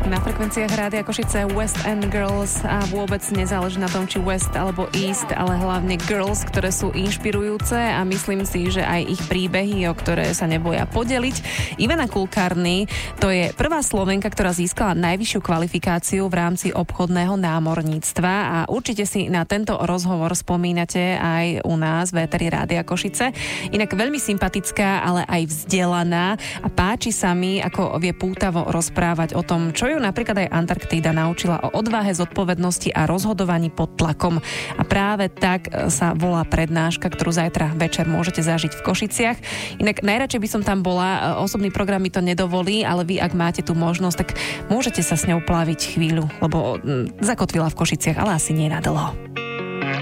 Na frekvenciách Rádia Košice West End Girls a vôbec nezáleží na tom, či West alebo East, ale hlavne girls, ktoré sú inšpirujúce a myslím si, že aj ich príbehy, o ktoré sa neboja podeliť. Ivana Kulkarni, to je prvá Slovenka, ktorá získala najvyššiu kvalifikáciu v rámci obchodného námorníctva a určite si na tento rozhovor spomínate aj u nás v éteri Rádia Košice. Inak veľmi sympatická, ale aj vzdelaná a páči sa mi, ako vie pútavo rozprávať o tom, čo ju napríklad aj Antarktída naučila o odvahe, zodpovednosti a rozhodovaní pod tlakom. A práve tak sa volá prednáška, ktorú zajtra večer môžete zažiť v Košiciach. Inak najradšej by som tam bola, osobný program mi to nedovolí, ale vy, ak máte tú možnosť, tak môžete sa s ňou plaviť chvíľu, lebo zakotvila v Košiciach, ale asi nie na dlho.